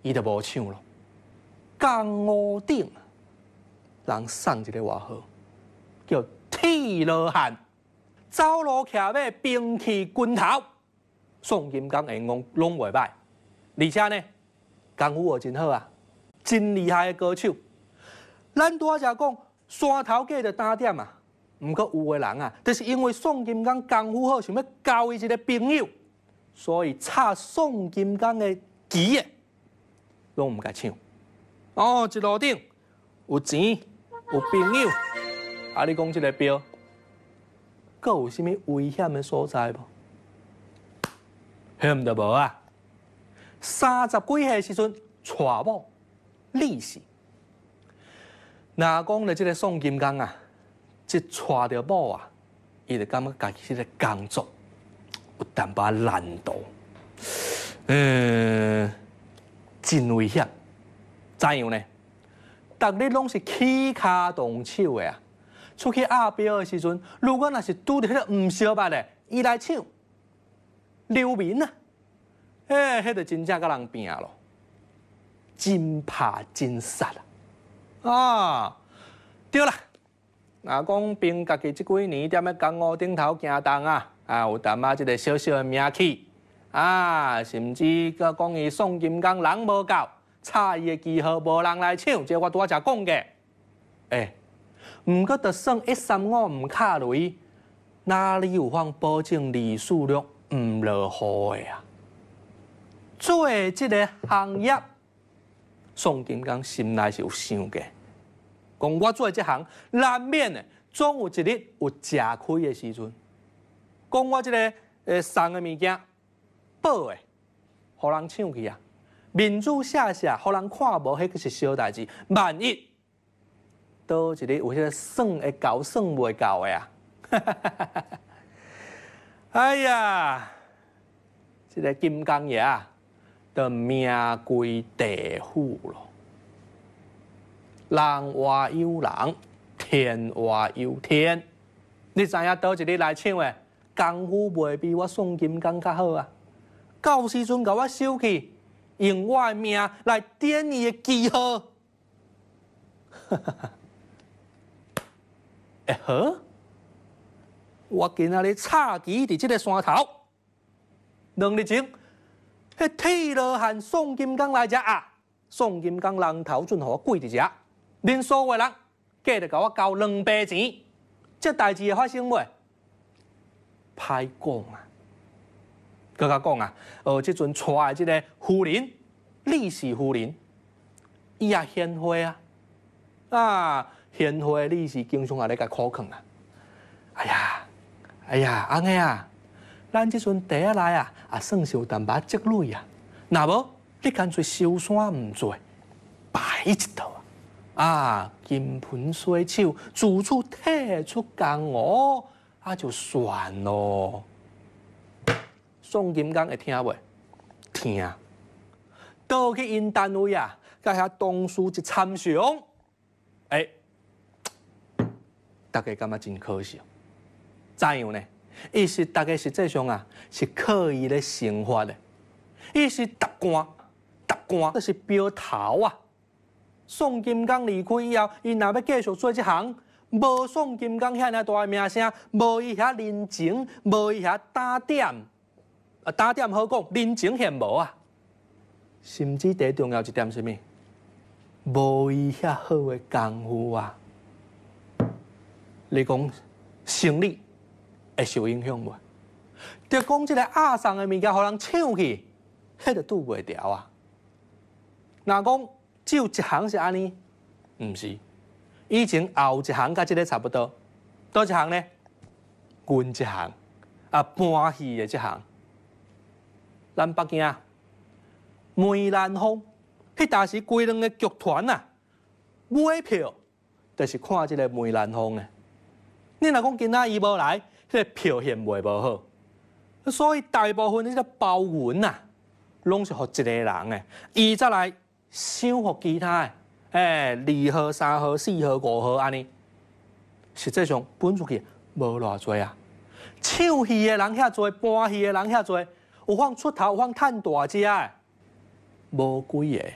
伊就无唱咯。江湖顶，人送一个外号，叫铁罗汉，走路骑马，兵器军头，宋金刚演功拢袂歹，而且呢，功夫学真好啊，真厉害的歌手。咱拄仔才讲，山头家就打点啊，毋过有的人啊，就是因为宋金刚功夫好，想要交伊一个朋友，所以插宋金刚的旗的，拢毋甲唱。哦，一路顶有钱有朋友，啊，你讲这个标，阁有啥物危险的所在无？迄毋就无啊。30几岁时阵娶某李氏，若讲咧这个宋金刚啊，一娶着某啊，伊就感觉家己这个工作有淡薄难度，真危险。怎样呢？逐日拢是起骹动手的啊！出去压标的时阵，如果若是拄着迄个毋烧捌的，伊来抢，流民啊！迄就真正甲人拼咯，真拍真杀啊！啊，对啦，若讲凭家己即几年踮咧江湖顶头行动啊，有淡仔即个小小的名气啊，甚至甲讲伊宋金刚人无够。插伊的旗号，无人来抢，这我拄仔才讲嘅。毋过就算135毋卡雷，哪里有法保证李树禄毋落雨的啊？做这个行业，宋金刚心内是有想过，讲我做这行难免的，总有一日有吃亏的时阵。讲我这个送的物件，宝的，互人抢去啊！面子下下，互人看无，迄个是小代志。万一倒一日有迄个算会到、算袂到的啊！哎呀，这个金刚爷啊，就命归地府咯。人话有人，天话有天。你知影倒一日来抢的，功夫袂比我宋金刚较好啊！到时阵甲我收去。用我的命来点你的记号，好，我今仔日插旗伫这个山头，2日前，迄铁罗汉宋金刚来遮啊，宋金刚人头准互我跪伫遮，恁所有人计着甲我交2倍钱，这代志会发生袂？歹讲啊！佮我讲啊，即阵娶的即个夫人，李氏夫人，伊也贤惠啊，贤惠李氏经常也咧甲苦劝啊。哎呀，安尼啊，咱即阵第一来啊，也算是有淡薄积累啊。若无，你干脆收山毋做，摆一道啊，金盆洗手，自此退出江湖，就算咯。宋金刚会听袂？听。倒去因单位啊，甲遐同事一参详，大家感觉真可惜。怎样呢？伊是大家实际上啊，是刻意咧生活的。伊是达官就是标头啊。宋金刚离开以后，伊若要继续做这行，无宋金刚遐尔大的名声，无伊遐人情，无伊遐打点。打点好讲，人情现无啊。甚至最重要一点是啥？无伊遐好的功夫啊。你讲生理会受影响无？就讲这个压送的物件，互人抢去，迄就拄袂牢啊。若讲只有一行是安尼，毋是。以前也有一行甲这个差不多，倒一行呢？阮这行搬戏的这行。咱北京梅兰芳，迄当时规两个剧团啊，买票就是看这个梅兰芳的。你若讲今仔伊无来，迄个票现卖无好，所以大部分的这个包文啊，拢是互一个人的，伊再来想互其他的，2号、3号、4号、5号安尼。实际上分出去无偌济啊，唱戏的人遐多，搬戏的人遐多。有法出头，有法趁大只的，无几个。